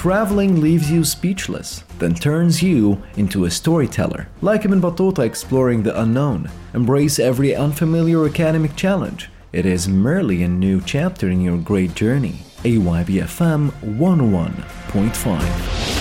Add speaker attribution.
Speaker 1: traveling leaves you speechless, then turns you into a storyteller. Like Ibn Battuta exploring the unknown, embrace every unfamiliar academic challenge. It is merely a new chapter in your great journey. AYBFM 101.5